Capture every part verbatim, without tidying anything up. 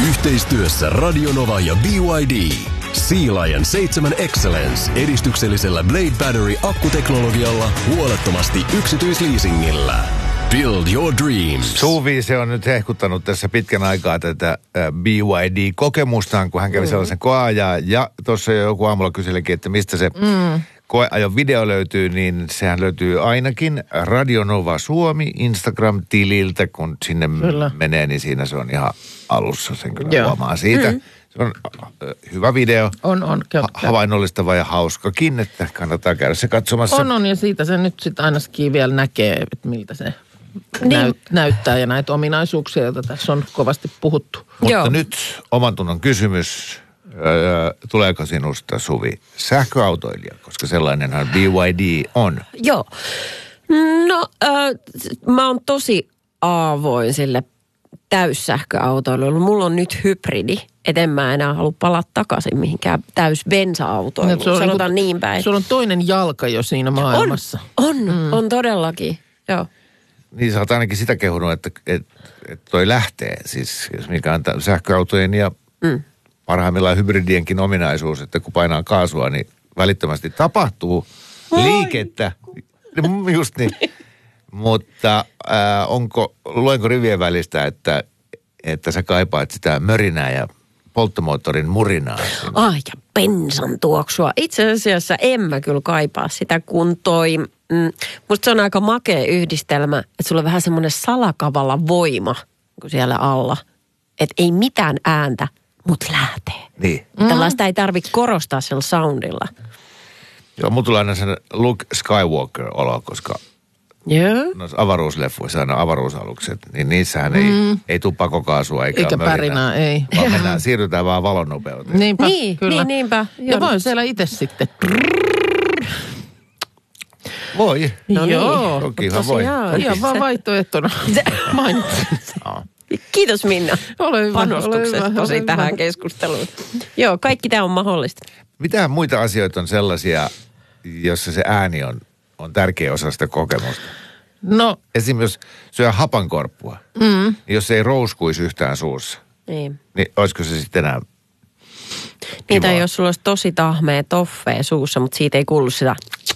Yhteistyössä Radio Nova ja B Y D. Sea Lion seitsemän Excellence edistyksellisellä Blade Battery akkuteknologialla huolettomasti yksityisleasingillä. Build your dreams. Suvi, se on nyt hehkuttanut tässä pitkän aikaa tätä B Y D-kokemustaan, kun hän kävi mm. sellaisen koeajaa. Ja tuossa joku aamulla kyselikin, että mistä se mm. koeajon video löytyy, niin sehän löytyy ainakin Radio Nova Suomi Instagram-tililtä. Kun sinne kyllä. menee, niin siinä se on ihan alussa, sen kyllä Joo. huomaa siitä. Mm. Se on hyvä video. On, on. Ha- havainnollistava ja hauskakin, että kannattaa käydä se katsomassa. On, on, ja siitä se nyt sitten ainakin vielä näkee, että miltä se niin. näyt, näyttää ja näitä ominaisuuksia, joita tässä on kovasti puhuttu. Mutta Joo. nyt oman tunnon kysymys. Öö, tuleeko sinusta, Suvi, sähköautoilija? Koska sellainenhan B Y D on. Joo. No, äh, mä oon tosi aavoin sille täyssähköautoilulle. Mulla on nyt hybridi, et en mä enää halua palata takaisin mihinkään täysbensa-autoiluun. No, sanotaan niin, niin päin. Sulla on toinen jalka jo siinä maailmassa. On, on, mm. on todellakin, joo. Niin sä oot ainakin sitä kehunut, että, että, että toi lähtee, siis mikä on sähköautojen ja mm. parhaimmillaan hybridienkin ominaisuus, että kun painaa kaasua, niin välittömästi tapahtuu Oi. liikettä. Just niin. Mutta äh, onko, luenko rivien välistä, että, että sä kaipaat sitä mörinää ja polttomoottorin murinaa? Ai ja bensan tuoksua. Itse asiassa en mä kyllä kaipaa sitä, kun toi, mm, musta se on aika makea yhdistelmä, että sulla on vähän semmoinen salakavalla voima kun siellä alla. Että ei mitään ääntä, mut lähtee. Niin. Mm. Tällaista ei tarvitse korostaa sillä soundilla. Joo, mun tulee aina sen Luke Skywalker-olo, koska yeah. noissa avaruusleffuissa aina avaruusalukset, niin niissähän ei, mm. ei tule pakokaasua eikä, eikä pärinää, ei. Vaan mennään, siirrytään vaan valonnopeuteen. Niinpä, niin, kyllä. Niin, niinpä. Ja voi siellä itse sitten. Voi. No joo. Tokihan voi. Ihan vaan vaihtoehtona mainitsin. Kiitos Minna. Ole hyvä. Panostuksesta ole hyvä, tosi ole tähän hyvä. keskusteluun. Joo, kaikki tämä on mahdollista. Mitä muita asioita on sellaisia, jossa se ääni on, on tärkeä osa sitä kokemusta? No. Esimerkiksi jos syö hapankorppua, mm. niin jos se ei rouskuisi yhtään suussa, niin, niin olisiko se sitten enää niin tai kivaa? jos sulla olisi tosi tahmea toffee suussa, mutta siitä ei kuulu sitä.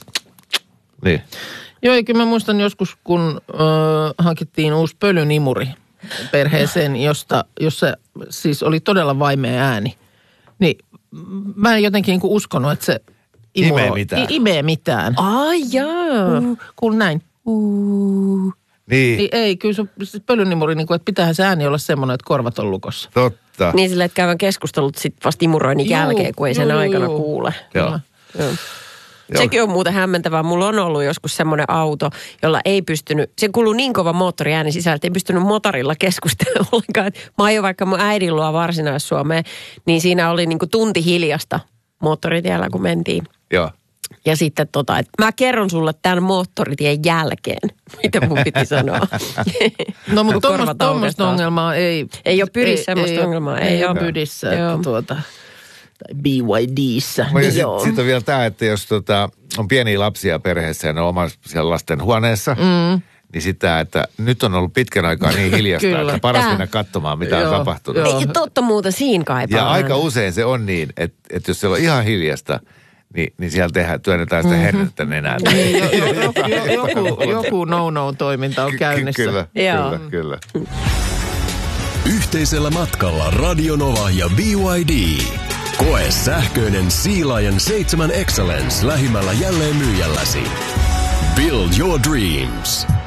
Niin. Joo, eikä mä muistan joskus, kun ö, hankittiin uusi pölynimuri perheeseen, josta, jossa siis oli todella vaimea ääni. Niin mä en jotenkin niin kuin uskonut, että se imuro, Imee mitään. I, imee mitään. Ai jaa. Uh, kun näin. Uh. Niin. Niin ei, kyllä se siis pölynimuri, niin kuin, että pitäähän se ääni olla semmoinen, että korvat on lukossa. Totta. Niin sillä, että käydään keskustelut sitten vasta imuroinnin Juu, jälkeen, kun ei sen juu, aikana juu. kuule. Joo. Joo. Sekin on muuten hämmentävää. Mulla on ollut joskus semmoinen auto, jolla ei pystynyt, se kuuluu niin kova moottoriääni sisällä, että ei pystynyt motorilla keskustelemaan ollenkaan. Mä ajoin vaikka mun äidin luo Varsinais-Suomeen, niin siinä oli niin kuin tunti hiljasta moottoritiellä, kun mentiin. Joo. Ja sitten tota, että mä kerron sulle tämän moottoritien jälkeen, mitä mun piti sanoa. No mutta tuommoista ongelmaa ei... Ei ole pydissä semmoista ongelmaa. Ei, ei ole ole pydissä, että tuota... Tai B Y D:ssä. Ja sitten sit on vielä tämä, että jos tota, on pieniä lapsia perheessä ja ne on omassa siellä lasten huoneessa, mm. niin sitä, että nyt on ollut pitkän aikaa niin hiljasta, että paras mennä katsomaan, mitä on tapahtunut. Ei, totta muuta siinä kaipaa. Ja aika usein se on niin, että, että jos siellä on ihan hiljasta, niin, niin siellä tehdään, työnnetään sitä mm-hmm. hernettä nenään. Niin, jo, jo, jo, joku, joku no-no-toiminta on käynnissä. Kyllä, Joo. kyllä, kyllä. Yhteisellä matkalla Radio Nova ja B Y D. Koe sähköinen Sea Lion seitsemän Excellence lähimmällä jälleenmyyjälläsi. Build your dreams.